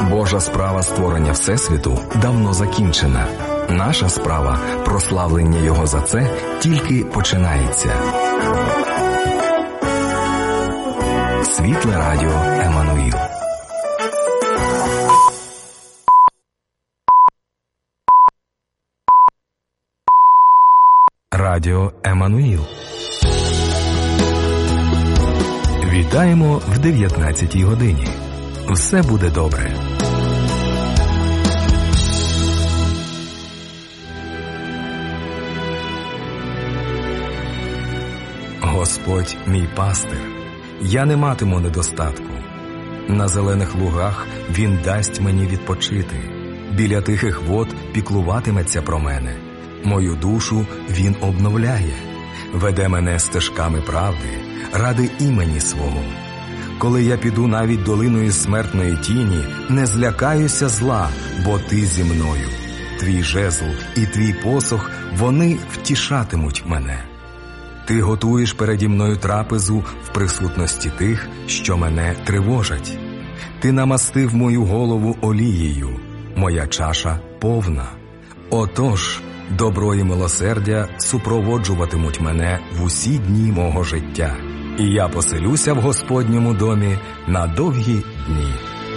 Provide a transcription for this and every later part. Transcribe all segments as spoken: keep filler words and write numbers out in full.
Божа справа створення Всесвіту давно закінчена. Наша справа – прославлення Його за це тільки починається. Світле радіо Еммануїл. Радіо Еммануїл. Вітаємо в дев'ятнадцятій годині. Все буде добре. Господь мій пастир, я не матиму недостатку. На зелених лугах Він дасть мені відпочити. Біля тихих вод піклуватиметься про мене. Мою душу Він обновляє. Веде мене стежками правди ради імені свого. Коли я піду навіть долиною смертної тіні, не злякаюся зла, бо ти зі мною. Твій жезл і твій посох, вони втішатимуть мене. Ти готуєш переді мною трапезу в присутності тих, що мене тривожать. Ти намастив мою голову олією, моя чаша повна. Отож, добро і милосердя супроводжуватимуть мене в усі дні мого життя. І я поселюся в Господньому домі на довгі дні.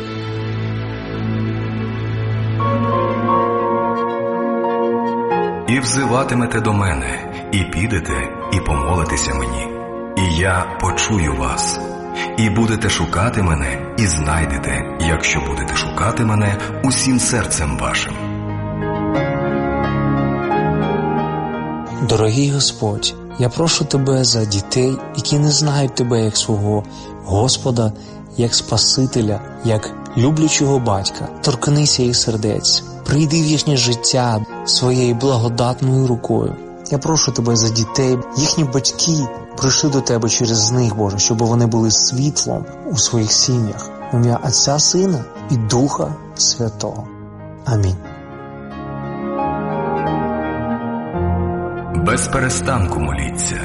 І взиватимете до мене, і підете, і помолитеся мені, і я почую вас. І будете шукати мене, і знайдете, якщо будете шукати мене усім серцем вашим. Дорогий Господь, я прошу Тебе за дітей, які не знають Тебе як свого Господа, як Спасителя, як люблячого батька. Торкнися їх сердець, прийди в їхнє життя своєю благодатною рукою. Я прошу Тебе за дітей, їхні батьки прийшли до Тебе через них, Боже, щоб вони були світлом у своїх сім'ях. В ім'я Отця, Сина і Духа Святого. Амінь. Без перестанку моліться.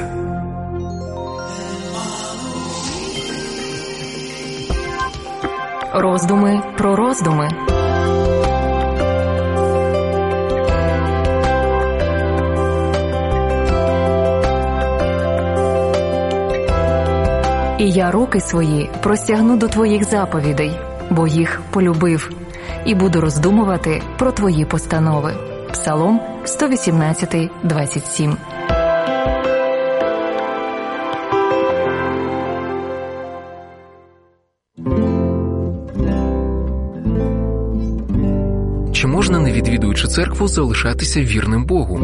Роздуми про роздуми. І я руки свої простягну до твоїх заповідей, бо їх полюбив, і буду роздумувати про твої постанови. Псалом сто вісімнадцять, двадцять сім. Чи можна, не відвідуючи церкву, залишатися вірним Богу?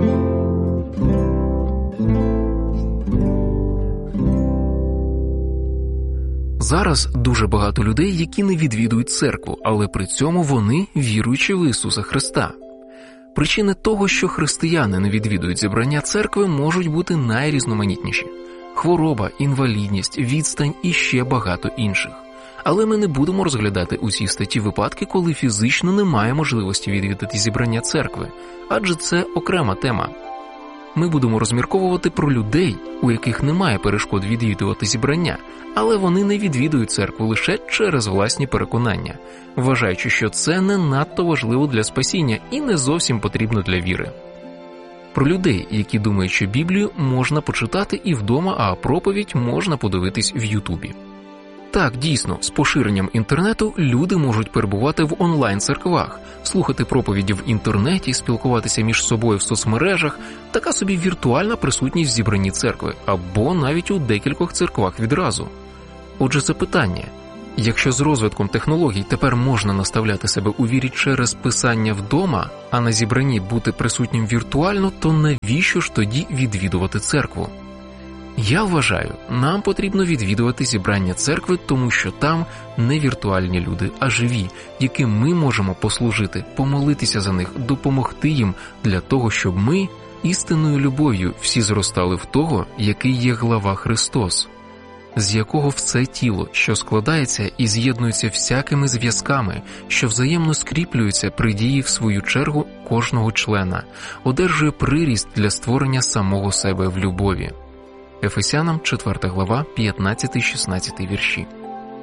Зараз дуже багато людей, які не відвідують церкву, але при цьому вони віруючі в Ісуса Христа. Причини того, що християни не відвідують зібрання церкви, можуть бути найрізноманітніші. Хвороба, інвалідність, відстань і ще багато інших. Але ми не будемо розглядати усі статті випадки, коли фізично немає можливості відвідати зібрання церкви, адже це окрема тема. Ми будемо розмірковувати про людей, у яких немає перешкод відвідувати зібрання, але вони не відвідують церкву лише через власні переконання, вважаючи, що це не надто важливо для спасіння і не зовсім потрібно для віри. Про людей, які думають, що Біблію можна почитати і вдома, а проповідь можна подивитись в Ютубі. Так, дійсно, з поширенням інтернету люди можуть перебувати в онлайн-церквах, слухати проповіді в інтернеті, спілкуватися між собою в соцмережах, така собі віртуальна присутність в зібранні церкви, або навіть у декількох церквах відразу. Отже, запитання: якщо з розвитком технологій тепер можна наставляти себе у вірі через писання вдома, а на зібранні бути присутнім віртуально, то навіщо ж тоді відвідувати церкву? Я вважаю, нам потрібно відвідувати зібрання церкви, тому що там не віртуальні люди, а живі, яким ми можемо послужити, помолитися за них, допомогти їм для того, щоб ми істинною любов'ю всі зростали в того, який є глава Христос, з якого все тіло, що складається і з'єднується всякими зв'язками, що взаємно скріплюються при дії в свою чергу кожного члена, одержує приріст для створення самого себе в любові. Ефесянам четверта глава, п'ятнадцятий-шістнадцятий вірші.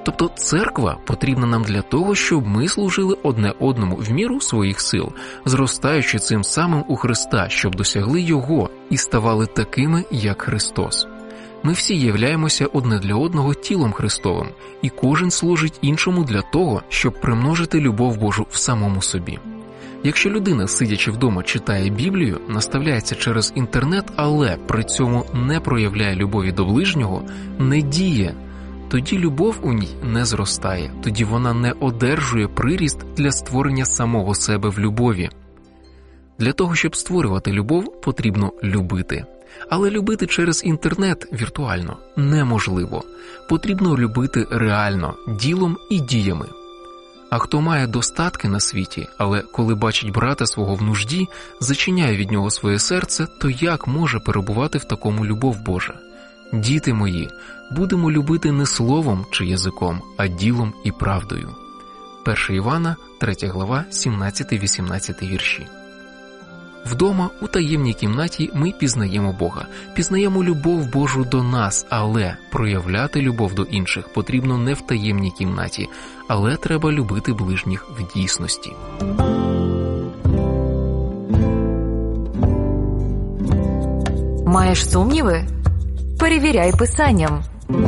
Тобто церква потрібна нам для того, щоб ми служили одне одному в міру своїх сил, зростаючи цим самим у Христа, щоб досягли Його і ставали такими, як Христос. Ми всі являємося одне для одного тілом Христовим, і кожен служить іншому для того, щоб примножити любов Божу в самому собі. Якщо людина, сидячи вдома, читає Біблію, наставляється через інтернет, але при цьому не проявляє любові до ближнього, не діє, тоді любов у ній не зростає, тоді вона не одержує приріст для створення самого себе в любові. Для того, щоб створювати любов, потрібно любити. Але любити через інтернет віртуально неможливо. Потрібно любити реально, ділом і діями. А хто має достатки на світі, але коли бачить брата свого в нужді, зачиняє від нього своє серце, то як може перебувати в такому любов Божа? Діти мої, будемо любити не словом чи язиком, а ділом і правдою. перше Івана, третя глава, сімнадцятий-вісімнадцятий вірші. Вдома, у таємній кімнаті, ми пізнаємо Бога, пізнаємо любов Божу до нас, але проявляти любов до інших потрібно не в таємній кімнаті, але треба любити ближніх в дійсності. Маєш сумніви? Перевіряй Писанням.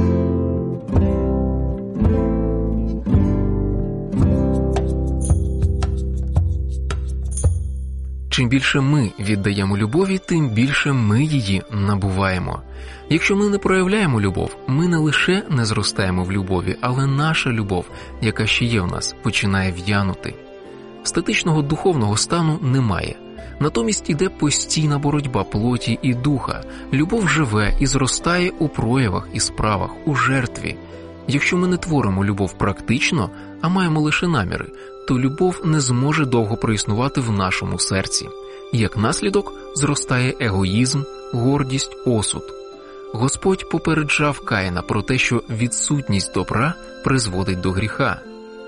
Чим більше ми віддаємо любові, тим більше ми її набуваємо. Якщо ми не проявляємо любов, ми не лише не зростаємо в любові, але наша любов, яка ще є в нас, починає в'янути. Статичного духовного стану немає. Натомість іде постійна боротьба плоті і духа. Любов живе і зростає у проявах і справах, у жертві. Якщо ми не творимо любов практично, а маємо лише наміри, то любов не зможе довго проіснувати в нашому серці. Як наслідок зростає егоїзм, гордість, осуд. Господь попереджав Каїна про те, що відсутність добра призводить до гріха.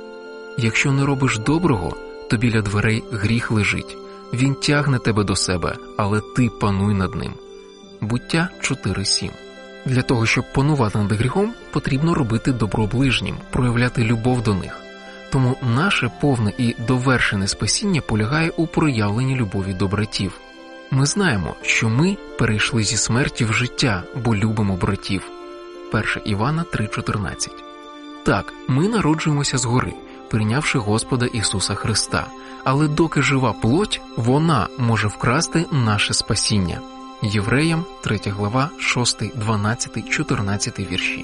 Якщо не робиш доброго, то біля дверей гріх лежить. Він тягне тебе до себе, але ти пануй над ним. Буття чотири сім. Для того, щоб панувати над гріхом, потрібно робити добро ближнім, проявляти любов до них. Тому наше повне і довершене спасіння полягає у проявленні любові до братів. Ми знаємо, що ми перейшли зі смерті в життя, бо любимо братів. перше Івана три чотирнадцять. Так, ми народжуємося згори, прийнявши Господа Ісуса Христа, але доки жива плоть, вона може вкрасти наше спасіння. Євреям, третя глава, шостий, дванадцятий, чотирнадцятий вірші.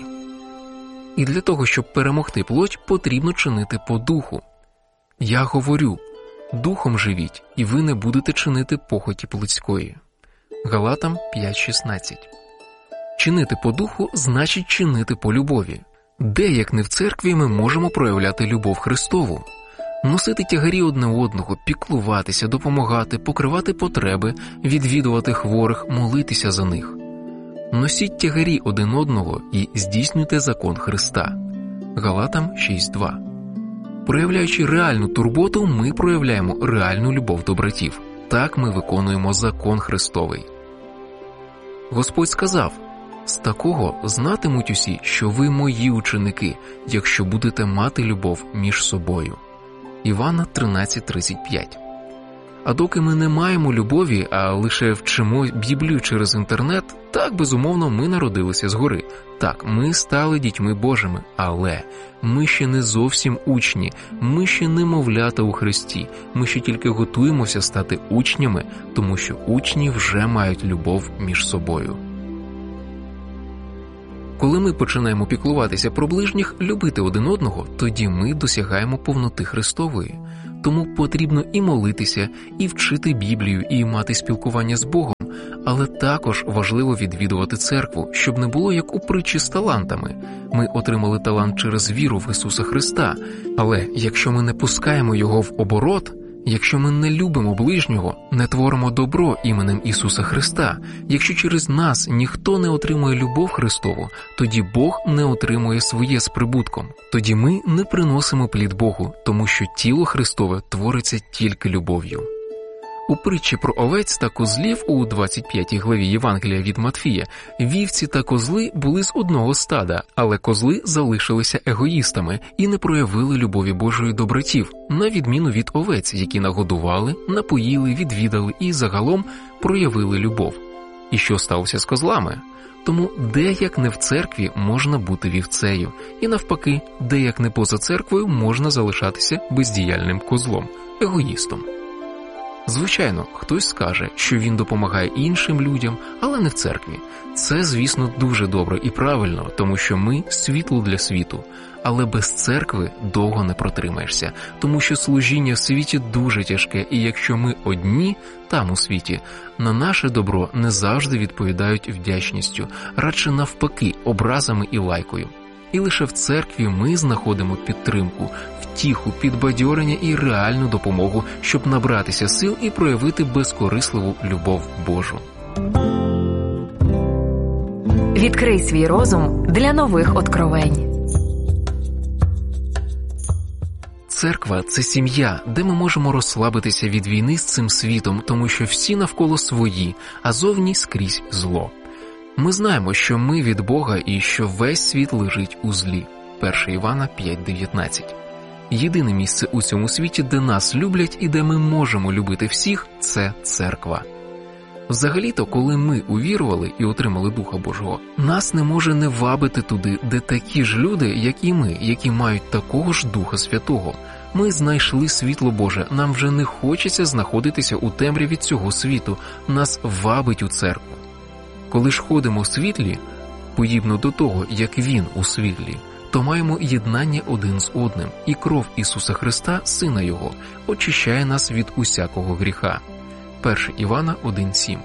І для того, щоб перемогти плоть, потрібно чинити по духу. Я говорю, духом живіть, і ви не будете чинити похоті плотської. Галатам п'ять шістнадцять. Чинити по духу значить чинити по любові. Де, як не в церкві, ми можемо проявляти любов Христову? Носити тягарі одне одного, піклуватися, допомагати, покривати потреби, відвідувати хворих, молитися за них. Носіть тягарі один одного і здійснюйте закон Христа. Галатам шість два. Проявляючи реальну турботу, ми проявляємо реальну любов до братів. Так ми виконуємо закон Христовий. Господь сказав: «З такого знатимуть усі, що ви мої ученики, якщо будете мати любов між собою». Івана тринадцять тридцять п'ять. А доки ми не маємо любові, а лише вчимо Біблію через інтернет, так, безумовно, ми народилися згори. Так, ми стали дітьми Божими, але ми ще не зовсім учні, ми ще немовлята у Христі, ми ще тільки готуємося стати учнями, тому що учні вже мають любов між собою. Коли ми починаємо піклуватися про ближніх, любити один одного, тоді ми досягаємо повноти Христової. Тому потрібно і молитися, і вчити Біблію, і мати спілкування з Богом, але також важливо відвідувати церкву, щоб не було як у притчі з талантами. Ми отримали талант через віру в Ісуса Христа, але якщо ми не пускаємо його в оборот, якщо ми не любимо ближнього, не творимо добро іменем Ісуса Христа, якщо через нас ніхто не отримує любов Христову, тоді Бог не отримує своє з прибутком. Тоді ми не приносимо плід Богу, тому що тіло Христове твориться тільки любов'ю. У притчі про овець та козлів у двадцять п'ятій главі Євангелія від Матфія вівці та козли були з одного стада, але козли залишилися егоїстами і не проявили любові Божої до братів, на відміну від овець, які нагодували, напоїли, відвідали і загалом проявили любов. І що сталося з козлами? Тому де як не в церкві можна бути вівцею, і навпаки, де як не поза церквою можна залишатися бездіяльним козлом, егоїстом. Звичайно, хтось скаже, що він допомагає іншим людям, але не в церкві. Це, звісно, дуже добре і правильно, тому що ми – світло для світу. Але без церкви довго не протримаєшся, тому що служіння в світі дуже тяжке, і якщо ми одні там у світі, на наше добро не завжди відповідають вдячністю, радше навпаки, образами і лайкою. І лише в церкві ми знаходимо підтримку, втіху, підбадьорення і реальну допомогу, щоб набратися сил і проявити безкорисливу любов Божу. Відкрий свій розум для нових откровень. Церква – це сім'я, де ми можемо розслабитися від війни з цим світом, тому що всі навколо свої, а зовні скрізь зло. Ми знаємо, що ми від Бога і що весь світ лежить у злі. перше Івана п'ять дев'ятнадцять. Єдине місце у цьому світі, де нас люблять і де ми можемо любити всіх – це церква. Взагалі-то, коли ми увірували і отримали Духа Божого, нас не може не вабити туди, де такі ж люди, як і ми, які мають такого ж Духа Святого. Ми знайшли світло Боже, нам вже не хочеться знаходитися у темряві цього світу, нас вабить у церкву. Коли ж ходимо в світлі, подібно до того, як Він у світлі, то маємо єднання один з одним, і кров Ісуса Христа, Сина Його, очищає нас від усякого гріха. перше Івана один сім.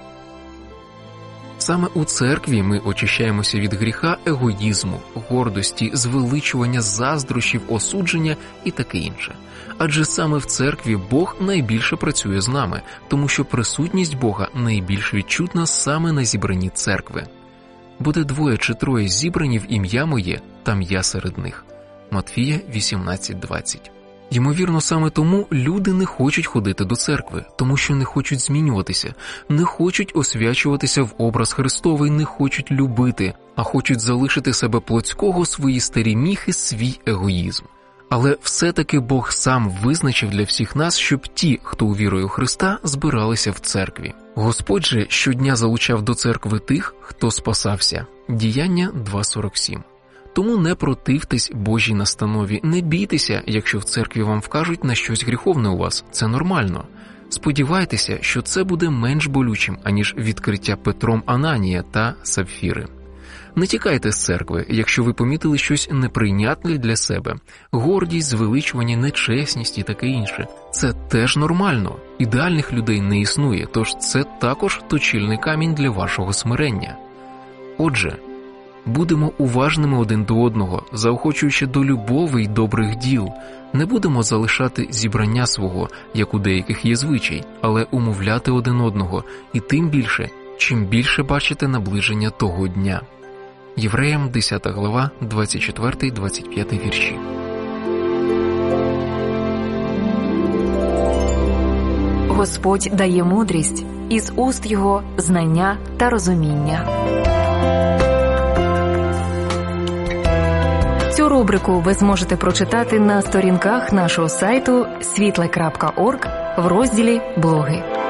Саме у церкві ми очищаємося від гріха егоїзму, гордості, звеличування, заздрощів, осудження і таке інше. Адже саме в церкві Бог найбільше працює з нами, тому що присутність Бога найбільш відчутна саме на зібранні церкви. Буде двоє чи троє зібрані в ім'я моє, там я серед них. Матфія вісімнадцять двадцять. Ймовірно, саме тому люди не хочуть ходити до церкви, тому що не хочуть змінюватися, не хочуть освячуватися в образ Христовий, не хочуть любити, а хочуть залишити себе плотського, свої старі міхи, свій егоїзм. Але все-таки Бог сам визначив для всіх нас, щоб ті, хто увірує у Христа, збиралися в церкві. Господь же щодня залучав до церкви тих, хто спасався. Діяння два сорок сім. Тому не противтесь Божій настанові, не бійтеся, якщо в церкві вам вкажуть на щось гріховне у вас, це нормально. Сподівайтеся, що це буде менш болючим, аніж відкриття Петром Ананія та Сапфіри. Не тікайте з церкви, якщо ви помітили щось неприйнятне для себе. Гордість, звеличування, нечесність і таке інше. Це теж нормально. Ідеальних людей не існує, тож це також точильний камінь для вашого смирення. Отже, будемо уважними один до одного, заохочуючи до любові й добрих діл. Не будемо залишати зібрання свого, як у деяких є звичай, але умовляти один одного, і тим більше, чим більше бачите наближення того дня. Євреям десята глава, двадцять четвертий двадцять п'ятий вірші. Господь дає мудрість, із уст Його знання та розуміння. Цю рубрику ви зможете прочитати на сторінках нашого сайту світле крапка орг в розділі «Блоги».